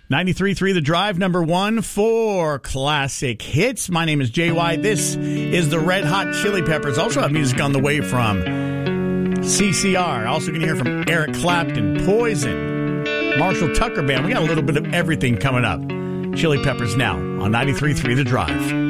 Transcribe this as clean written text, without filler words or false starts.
93.3 The Drive, number one for classic hits. My name is JY. This is the Red Hot Chili Peppers. Also have music on the way from CCR. Also going to hear from Eric Clapton, Poison, Marshall Tucker Band. We got a little bit of everything coming up. Chili Peppers now on 93.3 The Drive.